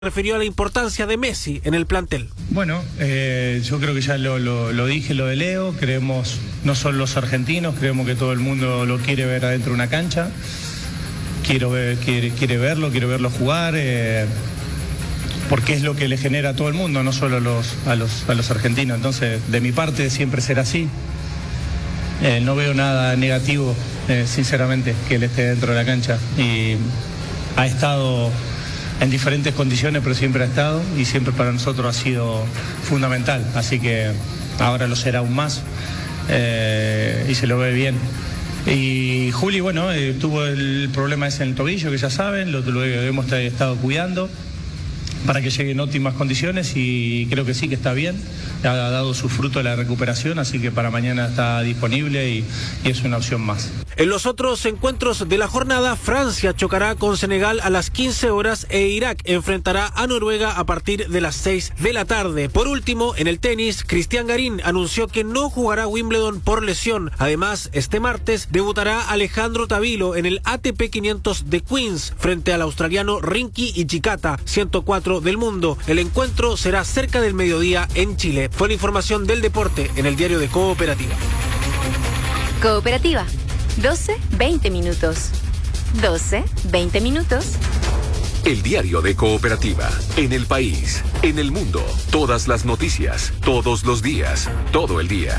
refirió a la importancia de Messi en el plantel. Bueno, yo creo que ya lo dije, lo de Leo. Creemos, no solo los argentinos, creemos que todo el mundo lo quiere ver adentro de una cancha. Quiere verlo jugar, porque es lo que le genera a todo el mundo, no solo a los argentinos. Entonces, de mi parte, siempre será así. No veo nada negativo, sinceramente, que él esté dentro de la cancha. Y ha estado en diferentes condiciones, pero siempre ha estado y siempre para nosotros ha sido fundamental. Así que ahora lo será aún más y se lo ve bien. Y Juli, bueno, tuvo el problema ese en el tobillo, que ya saben, lo hemos estado cuidando para que llegue en óptimas condiciones y creo que sí, que está bien. Ha dado su fruto de la recuperación, así que para mañana está disponible y es una opción más. En los otros encuentros de la jornada, Francia chocará con Senegal a las 15 horas e Irak enfrentará a Noruega a partir de las 6 de la tarde. Por último, en el tenis, Cristian Garín anunció que no jugará Wimbledon por lesión. Además, este martes debutará Alejandro Tavilo en el ATP 500 de Queens frente al australiano Rinky Hijikata, 104 del mundo. El encuentro será cerca del mediodía en Chile. Fue la información del deporte en el diario de Cooperativa. Cooperativa. 12-20 minutos. 12-20 minutos. El diario de Cooperativa. En el país, en el mundo. Todas las noticias, todos los días, todo el día.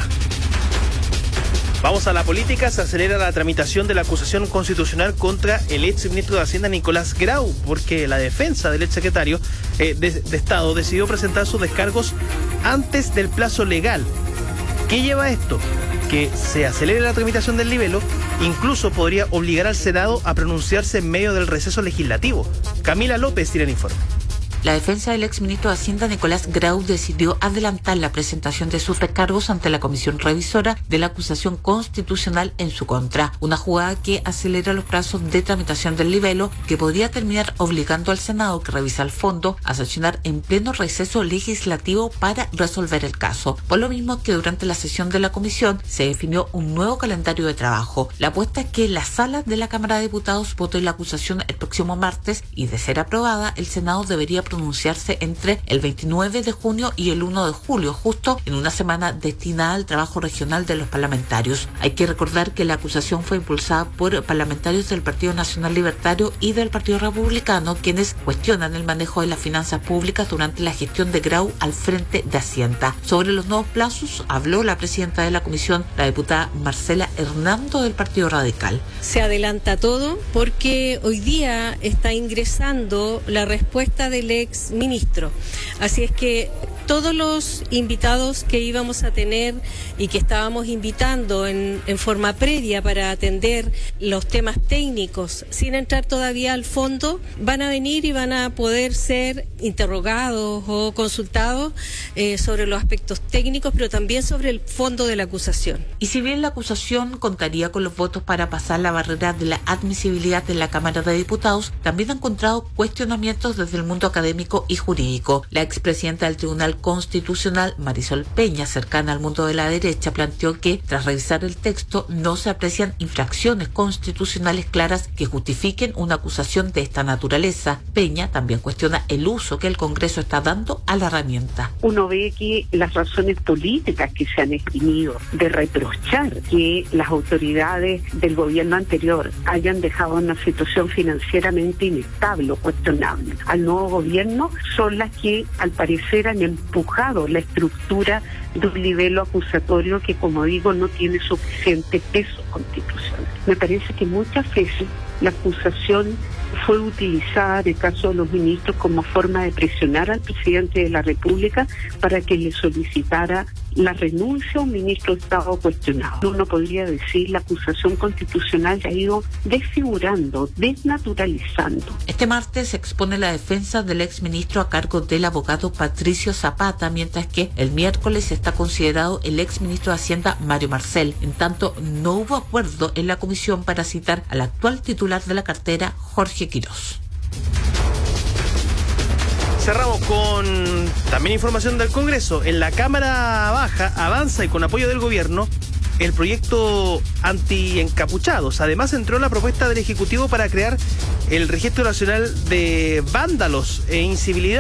Vamos a la política. Se acelera la tramitación de la acusación constitucional contra el ex ministro de Hacienda Nicolás Grau, porque la defensa del ex secretario de Estado decidió presentar sus descargos antes del plazo legal. ¿Qué lleva a esto? Que se acelere la tramitación del libelo, incluso podría obligar al Senado a pronunciarse en medio del receso legislativo. Camila López tiene el informe. La defensa del exministro de Hacienda Nicolás Grau decidió adelantar la presentación de sus recargos ante la comisión revisora de la acusación constitucional en su contra, una jugada que acelera los plazos de tramitación del libelo, que podría terminar obligando al Senado, que revisa el fondo, a sesionar en pleno receso legislativo para resolver el caso. Por lo mismo que durante la sesión de la comisión se definió un nuevo calendario de trabajo. La apuesta es que la sala de la Cámara de Diputados vote la acusación el próximo martes y, de ser aprobada, el Senado debería pronunciarse entre el 29 de junio y el 1 de julio, justo en una semana destinada al trabajo regional de los parlamentarios. Hay que recordar que la acusación fue impulsada por parlamentarios del Partido Nacional Libertario y del Partido Republicano, quienes cuestionan el manejo de las finanzas públicas durante la gestión de Grau al frente de Hacienda. Sobre los nuevos plazos habló la presidenta de la comisión, la diputada Marcela Hernando del Partido Radical. Se adelanta todo porque hoy día está ingresando la respuesta del ex ministro. Así es que todos los invitados que íbamos a tener y que estábamos invitando en forma previa para atender los temas técnicos, sin entrar todavía al fondo, van a venir y van a poder ser interrogados o consultados sobre los aspectos técnicos, pero también sobre el fondo de la acusación. Y si bien la acusación contaría con los votos para pasar la barrera de la admisibilidad de la Cámara de Diputados, también ha encontrado cuestionamientos desde el mundo académico y jurídico. La expresidenta del Tribunal Constitucional, Marisol Peña, cercana al mundo de la derecha, planteó que, tras revisar el texto, no se aprecian infracciones constitucionales claras que justifiquen una acusación de esta naturaleza. Peña también cuestiona el uso que el Congreso está dando a la herramienta. Uno ve que las razones políticas que se han esgrimido de reprochar que las autoridades del gobierno anterior hayan dejado una situación financieramente inestable o cuestionable al nuevo gobierno son las que al parecer han empujado la estructura de un libelo acusatorio que, como digo, no tiene suficiente peso constitucional. Me parece que muchas veces la acusación fue utilizada en el caso de los ministros como forma de presionar al presidente de la República para que le solicitara la renuncia a un ministro de Estado cuestionado. Uno podría decir la acusación constitucional ha ido desfigurando, desnaturalizando. Este martes se expone la defensa del exministro a cargo del abogado Patricio Zapata, mientras que el miércoles está considerado el exministro de Hacienda Mario Marcel. En tanto, no hubo acuerdo en la comisión para citar al actual titular de la cartera, Jorge Quirós. Cerramos con también información del Congreso. En la Cámara Baja avanza y con apoyo del gobierno el proyecto anti-encapuchados. Además, entró la propuesta del Ejecutivo para crear el Registro Nacional de Vándalos e Incivilidad.